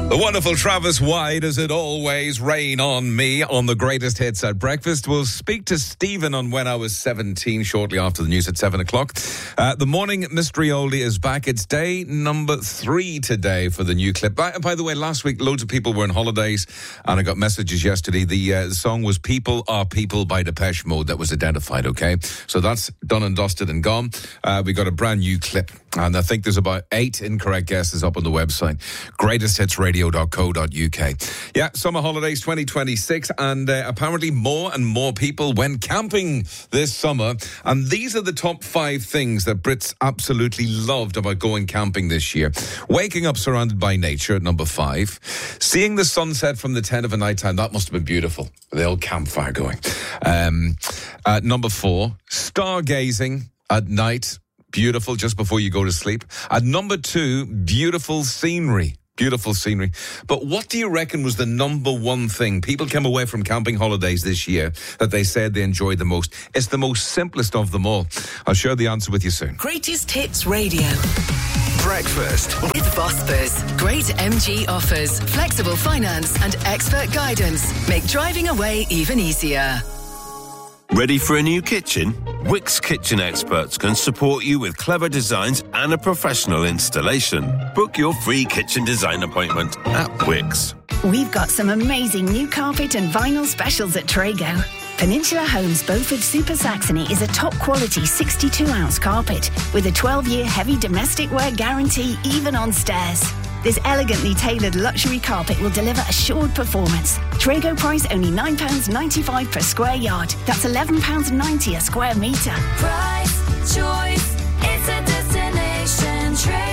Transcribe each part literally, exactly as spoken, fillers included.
The wonderful Travis Why Does It Always Rain on Me on the greatest hits at breakfast. We'll speak to Stephen on When I Was seventeen shortly after the news at seven o'clock. Uh, the morning mystery oldie is back. It's day number three today for the new clip. By, by the way, last week loads of people were on holidays and I got messages yesterday. The uh, song was People Are People by Depeche Mode that was identified, okay? So that's done and dusted and gone. Uh, we got a brand new clip and I think there's about eight incorrect guesses up on the website. Greatest Hits Radio. dot co dot uk. Yeah, summer holidays twenty twenty-six, and uh, apparently more and more people went camping this summer. And these are the top five things that Brits absolutely loved about going camping this year. Waking up surrounded by nature at number five. Seeing the sunset from the tent of a night time, that must have been beautiful. The old campfire going. Um, at number four, stargazing at night. Beautiful, just before you go to sleep. At number two, beautiful scenery. Beautiful scenery. But what do you reckon was the number one thing people came away from camping holidays this year that they said they enjoyed the most? It's the most simplest of them all. I'll share the answer with you soon. Greatest Hits Radio. Breakfast with Vosper's. Great M G offers, flexible finance and expert guidance make driving away even easier. Ready for a new kitchen? Wickes Kitchen Experts can support you with clever designs and a professional installation. Book your free kitchen design appointment at Wickes. We've got some amazing new carpet and vinyl specials at Trago. Peninsula Homes Beaufort Super Saxony is a top quality sixty-two ounce carpet with a twelve year heavy domestic wear guarantee even on stairs. This elegantly tailored luxury carpet will deliver assured performance. Trago price only nine pounds ninety-five per square yard. That's eleven pounds ninety a square metre. Price, choice, it's a destination.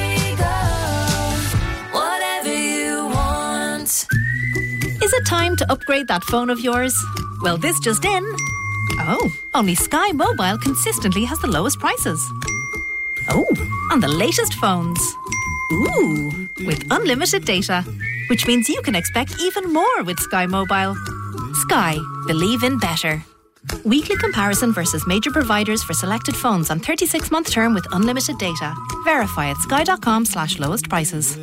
Trago, whatever you want. Is it time to upgrade that phone of yours? Well, this just in. Oh, only Sky Mobile consistently has the lowest prices. Oh, on the latest phones. Ooh, with unlimited data, which means you can expect even more with Sky Mobile. Sky, believe in better. Weekly comparison versus major providers for selected phones on thirty-six month term with unlimited data. Verify at sky.com slash lowest prices.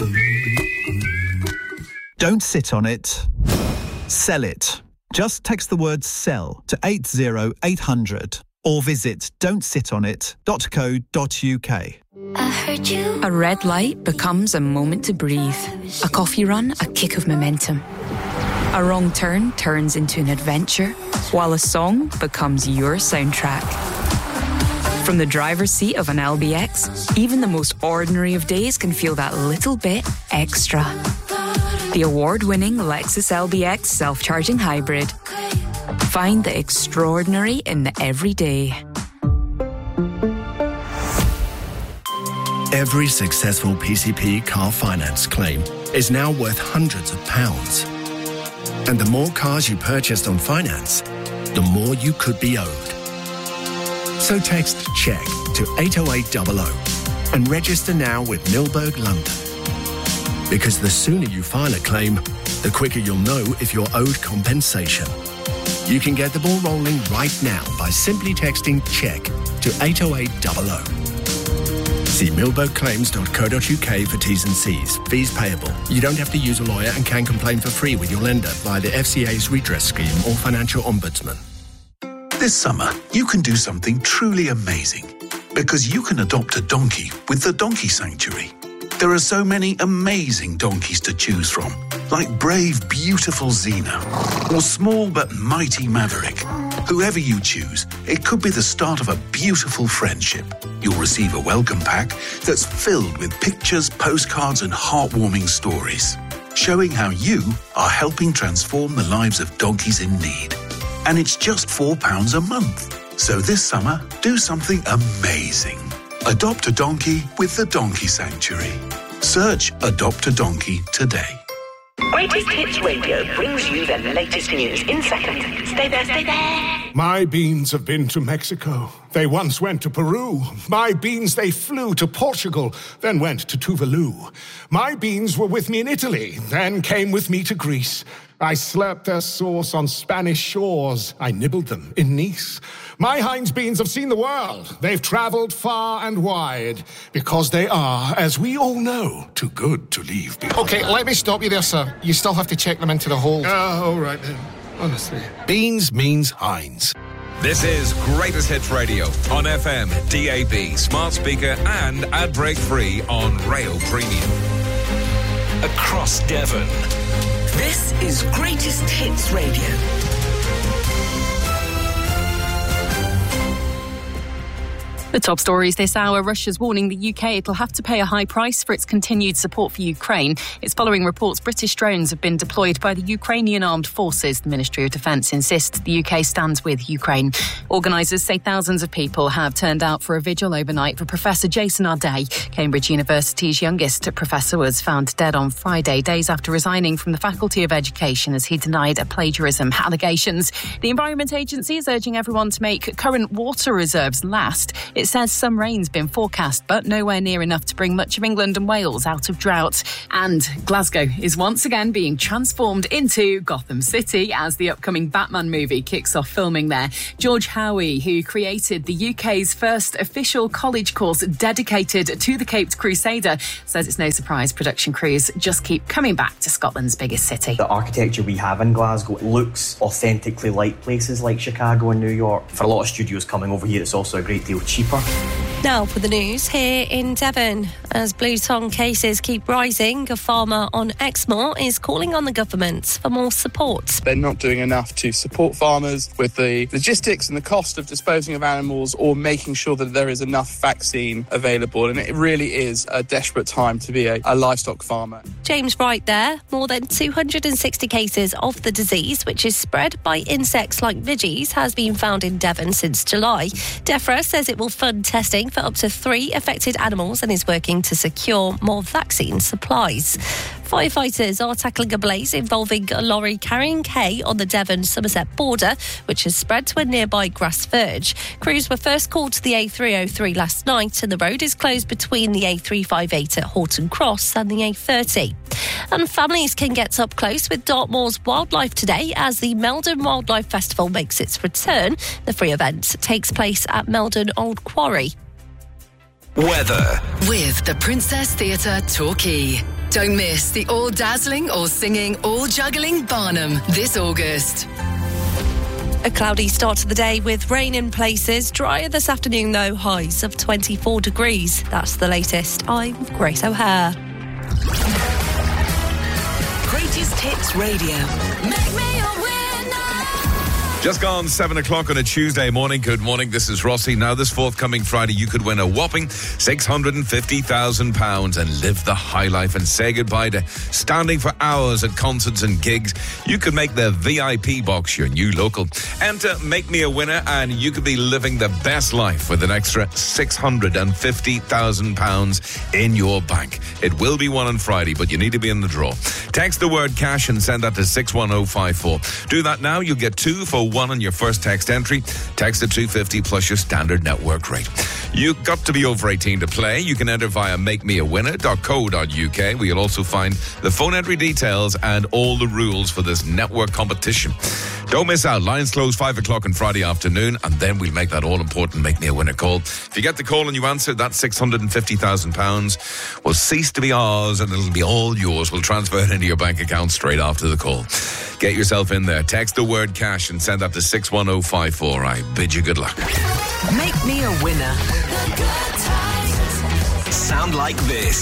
Don't sit on it. Sell it. Just text the word SELL to eight zero eight hundred or visit don't sit on it dot co dot uk. I heard you. A red light becomes a moment to breathe. A coffee run, a kick of momentum. A wrong turn turns into an adventure, while a song becomes your soundtrack. From the driver's seat of an L B X, even the most ordinary of days can feel that little bit extra. The award-winning Lexus L B X self-charging hybrid. Find the extraordinary in the everyday. Every successful P C P car finance claim is now worth hundreds of pounds. And the more cars you purchased on finance, the more you could be owed. So text CHECK to eight oh eight hundred and register now with Milberg London. Because the sooner you file a claim, the quicker you'll know if you're owed compensation. You can get the ball rolling right now by simply texting CHECK to eight oh eight hundred. See milberg claims dot co dot uk for T's and C's. Fees payable. You don't have to use a lawyer and can complain for free with your lender via the F C A's redress scheme or financial ombudsman. This summer, you can do something truly amazing because you can adopt a donkey with the Donkey Sanctuary. There are so many amazing donkeys to choose from, like brave, beautiful Xena or small but mighty Maverick. Whoever you choose, it could be the start of a beautiful friendship. You'll receive a welcome pack that's filled with pictures, postcards and heartwarming stories, showing how you are helping transform the lives of donkeys in need. And it's just four pounds a month. So this summer, do something amazing. Adopt a donkey with the Donkey Sanctuary. Search Adopt a Donkey today. Greatest Hits Radio brings you the latest news in seconds. Stay there, stay there. My beans have been to Mexico. They once went to Peru. My beans, they flew to Portugal, then went to Tuvalu. My beans were with me in Italy, then came with me to Greece. I slurped their sauce on Spanish shores. I nibbled them in Nice. My Heinz beans have seen the world. They've travelled far and wide because they are, as we all know, too good to leave behind. Okay, let me stop you there, sir. You still have to check them into the hold. Ah, all right then. Honestly. Beans means Heinz. This is Greatest Hits Radio on F M, D A B, smart speaker and ad break free on Rail Premium. Across Devon. This is Greatest Hits Radio. The top stories this hour. Russia's warning the U K it'll have to pay a high price for its continued support for Ukraine. It's following reports British drones have been deployed by the Ukrainian armed forces. The Ministry of Defence insists the U K stands with Ukraine. Organisers say thousands of people have turned out for a vigil overnight for Professor Jason Arday. Cambridge University's youngest professor was found dead on Friday, days after resigning from the Faculty of Education as he denied plagiarism allegations. The Environment Agency is urging everyone to make current water reserves last. It says some rain's been forecast, but nowhere near enough to bring much of England and Wales out of drought. And Glasgow is once again being transformed into Gotham City as the upcoming Batman movie kicks off filming there. George Howie, who created the U K's first official college course dedicated to the Caped Crusader, says it's no surprise production crews just keep coming back to Scotland's biggest city. The architecture we have in Glasgow looks authentically like places like Chicago and New York. For a lot of studios coming over here, it's also a great deal cheaper. Now for the news here in Devon. As blue tongue cases keep rising, a farmer on Exmoor is calling on the government for more support. They're not doing enough to support farmers with the logistics and the cost of disposing of animals or making sure that there is enough vaccine available. And it really is a desperate time to be a, a livestock farmer. James Wright there. More than two hundred sixty cases of the disease, which is spread by insects like midges, has been found in Devon since July. DEFRA says it will fund testing for up to three affected animals and is working to secure more vaccine supplies. Firefighters are tackling a blaze involving a lorry carrying hay on the Devon-Somerset border, which has spread to a nearby grass verge. Crews were first called to the A three oh three last night, and the road is closed between the A three fifty-eight at Horton Cross and the A thirty. And families can get up close with Dartmoor's wildlife today as the Meldon Wildlife Festival makes its return. The free event takes place at Meldon Old Quarry. Weather. With the Princess Theatre Torquay. Don't miss the all-dazzling, all-singing, all-juggling Barnum this August. A cloudy start to the day with rain in places. Drier this afternoon, though, highs of twenty-four degrees. That's the latest. I'm Grace O'Hare. Greatest Hits Radio. Make me a winner. Just gone seven o'clock on a Tuesday morning. Good morning, this is Rossi. Now, this forthcoming Friday, you could win a whopping six hundred fifty thousand pounds and live the high life and say goodbye to standing for hours at concerts and gigs. You could make the V I P box your new local. Enter Make Me a Winner and you could be living the best life with an extra six hundred fifty thousand pounds in your bank. It will be won on Friday, but you need to be in the draw. Text the word cash and send that to six one oh five four. Do that now. You'll get two for one on your first text entry. Text at two fifty plus your standard network rate. You've got to be over eighteen to play. You can enter via make me a winner dot co dot uk, where you'll also find the phone entry details and all the rules for this network competition. Don't miss out. Lines close five o'clock on Friday afternoon, and then we'll make that all-important Make Me a Winner call. If you get the call and you answer, that six hundred fifty thousand pounds will cease to be ours, and it'll be all yours. We'll transfer it into your bank account straight after the call. Get yourself in there. Text the word cash and send that to six one oh five four. I bid you good luck. Make me a winner. Sound like this.